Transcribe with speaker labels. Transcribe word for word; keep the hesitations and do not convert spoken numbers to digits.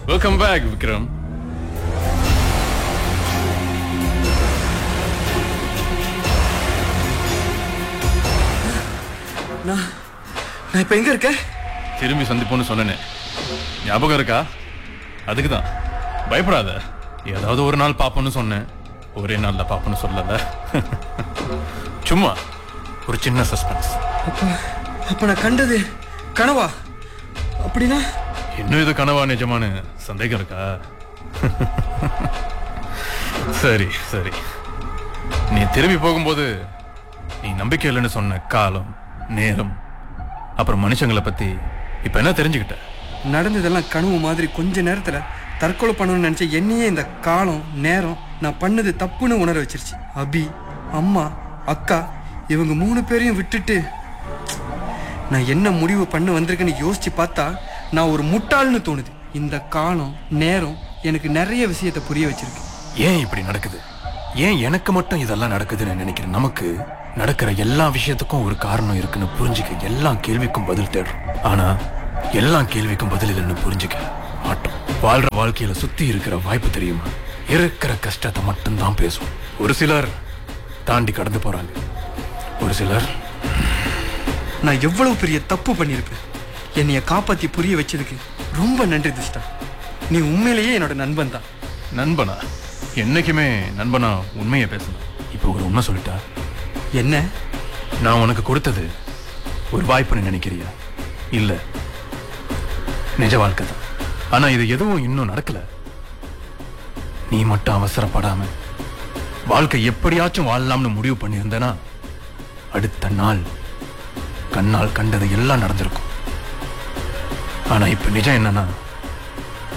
Speaker 1: Welcome back Vikram.
Speaker 2: நான் நான் இப்ப எங்க இருக்கேன்?
Speaker 1: திரும்பி சந்திப்போன்னு சொன்னேனே, ஞாபகம் இருக்கா? அதுக்கு தான் பயப்படாத. ஏதாவது ஒரு நாள் பாப்போன்னு சொன்னேன், ஒரே நாள்ல பாப்போன்னு சொல்லல. சும்மா ஒரு சின்ன சஸ்பென்ஸ்.
Speaker 2: அப்ப அப்ப நான் கண்டது கனவா? அப்படின்னா
Speaker 1: இன்னும் இது கனவா நிஜமான சந்தேகம் இருக்கா? சரி சரி, நீ திரும்பி போகும்போது நீ நம்பிக்கை இல்லைன்னு சொன்ன காலம், நேரம், அப்புறம் மனுஷங்களை பத்தி இப்ப என்ன தெரிஞ்சுக்கிட்ட?
Speaker 2: நடந்ததெல்லாம் கனவு மாதிரி கொஞ்ச நேரத்துல தற்கொலை பண்ணணும்னு நினைச்ச என்னையே இந்த காலம் நேரம் நான் பண்ணது தப்புன்னு உணர வச்சிருச்சு. அபி, அம்மா, அக்கா இவங்க மூணு பேரையும் விட்டுட்டு நான் என்ன முடிவு பண்ண வந்திருக்கேன்னு யோசிச்சு பார்த்தா நான் ஒரு முட்டாள்னு தோணுது. இந்த காலம் நேரம் எனக்கு நிறைய விஷயத்தை புரிய வச்சிருக்கு.
Speaker 1: ஏன் இப்படி நடக்குது? ஏன் எனக்கு மட்டும் இதெல்லாம் நடக்குதுன்னு நினைக்கிறேன்? நமக்கு நடக்கிற எல்லா விஷயத்துக்கும் ஒரு காரணம் இருக்குன்னு புரிஞ்சுக்க எல்லா கேள்விக்கும் பதில் தேடுறோம். ஆனா எல்லா கேள்விக்கும் பதில் இல்லைன்னு புரிஞ்சுக்க மாட்டோம். வாழ்ற வாழ்க்கையில சுத்தி இருக்கிற வாய்ப்பு தெரியுமா? இருக்கிற கஷ்டத்தை மட்டும்தான் பேசும். ஒரு சிலர் தாண்டி கடந்து போறாங்க, ஒரு சிலர்.
Speaker 2: நான் எவ்வளவு பெரிய தப்பு பண்ணியிருப்பேன். என்னைய காப்பாத்தி புரிய வச்சதுக்கு ரொம்ப நன்றி திஷ்டா. நீ உண்மையிலேயே என்னோட நண்பன் தான்.
Speaker 1: நண்பனா? என்னைக்குமே நண்பனா உண்மையை பேசணும். இப்போ ஒரு உண்மை சொல்லிட்டா?
Speaker 2: என்ன?
Speaker 1: நான் உனக்கு கொடுத்தது ஒரு வாய்ப்புன்னு நினைக்கிறியா? இல்ல, நிஜ வாழ்க்கை தான். ஆனா இது எதுவும் இன்னும் நடக்கல. நீ மட்டும் அவசரப்படாம வாழ்க்கை எப்படியாச்சும் வாழலாம்னு முடிவு பண்ணியிருந்தனா அடுத்த நாள் கண்ணால் கண்டது எல்லாம் நடந்திருக்கும். ஆனா இப்ப நிஜம் என்னன்னா,